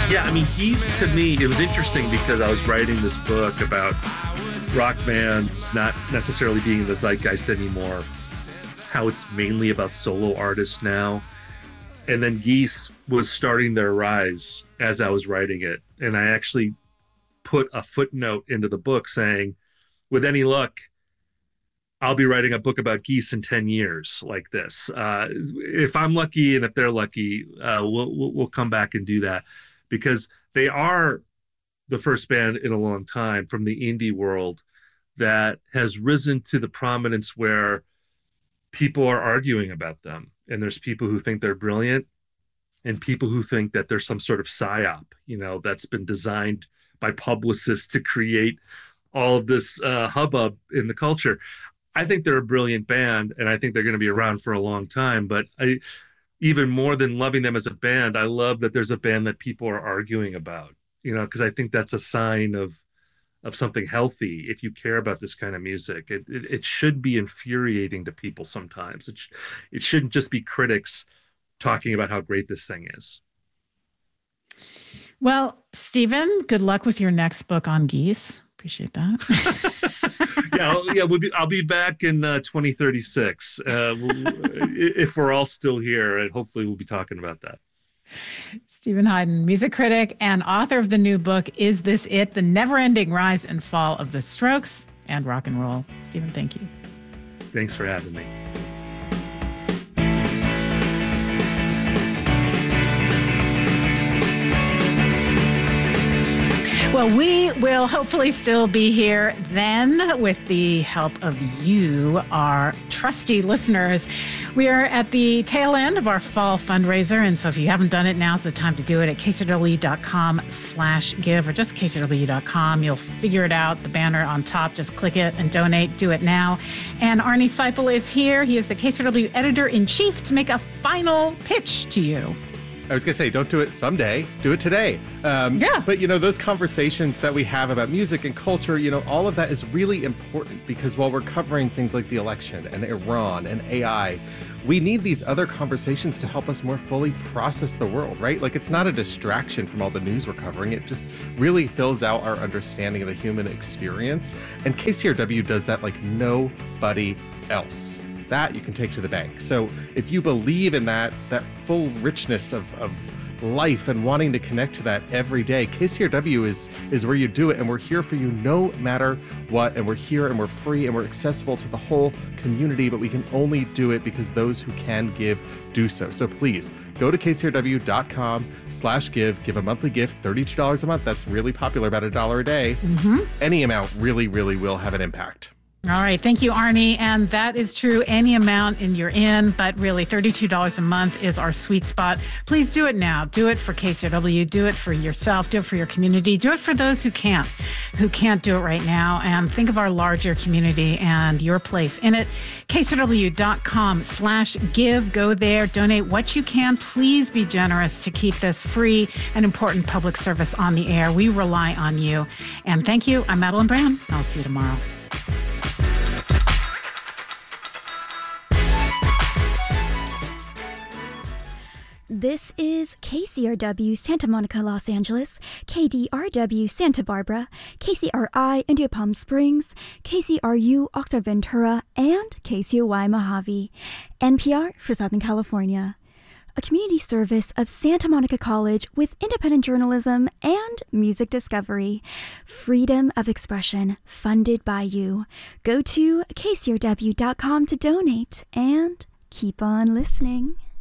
Yeah, I mean, Geese to me, it was interesting because I was writing this book about rock bands not necessarily being in the zeitgeist anymore, how it's mainly about solo artists now. And then Geese was starting their rise as I was writing it. And I actually put a footnote into the book saying, with any luck, I'll be writing a book about Geese in 10 years like this. If I'm lucky and if they're lucky, we'll come back and do that because they are the first band in a long time from the indie world that has risen to the prominence where people are arguing about them. And there's people who think they're brilliant and people who think that there's some sort of psyop, that's been designed by publicists to create all of this hubbub in the culture. I think they're a brilliant band, and I think they're going to be around for a long time. But even more than loving them as a band, I love that there's a band that people are arguing about, because I think that's a sign of something healthy. If you care about this kind of music, it should be infuriating to people sometimes. It shouldn't just be critics talking about how great this thing is. Well, Stephen, good luck with your next book on Geese. Appreciate that. I'll be back in 2036 if we're all still here, and hopefully we'll be talking about that. Stephen Hyden, music critic and author of the new book, Is This It? The Never-Ending Rise and Fall of the Strokes and Rock and Roll. Stephen, thank you. Thanks for having me. Well, we will hopefully still be here then with the help of you, our trusty listeners. We are at the tail end of our fall fundraiser, and so if you haven't done it, now's the time to do it at kcrw.com/give or just kcrw.com. You'll figure it out, the banner on top. Just click it and donate. Do it now. And Arnie Seipel is here. He is the KCRW editor-in-chief to make a final pitch to you. I was going to say, don't do it someday, do it today. But, those conversations that we have about music and culture, all of that is really important because while we're covering things like the election and Iran and AI, we need these other conversations to help us more fully process the world, right? Like, it's not a distraction from all the news we're covering. It just really fills out our understanding of the human experience. And KCRW does that like nobody else. That you can take to the bank. So if you believe in that full richness of life and wanting to connect to that every day, KCRW is where you do it. And we're here for you no matter what. And we're here and we're free and we're accessible to the whole community, but we can only do it because those who can give do so. So please go to kcrw.com/give, give a monthly gift, $32 a month. That's really popular, about $1 a day. Mm-hmm. Any amount really, really will have an impact. All right. Thank you, Arnie. And that is true. Any amount and you're in, but really $32 a month is our sweet spot. Please do it now. Do it for KCRW. Do it for yourself. Do it for your community. Do it for those who can't do it right now. And think of our larger community and your place in it. KCRW.com/give. Go there. Donate what you can. Please be generous to keep this free and important public service on the air. We rely on you. And thank you. I'm Madeline Brown. I'll see you tomorrow. This is KCRW Santa Monica, Los Angeles, KDRW Santa Barbara, KCRI India Palm Springs, KCRU Octaventura, and KCOY Mojave, NPR for Southern California. A community service of Santa Monica College with independent journalism and music discovery. Freedom of expression, funded by you. Go to kcrw.com to donate and keep on listening.